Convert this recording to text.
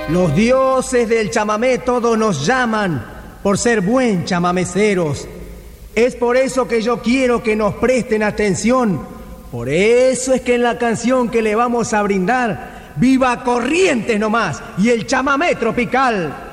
Los dioses del chamamé todos nos llaman por ser buen chamameceros. Es por eso que yo quiero que nos presten atención. Por eso es que en la canción que le vamos a brindar, viva Corrientes nomás y el chamamé tropical.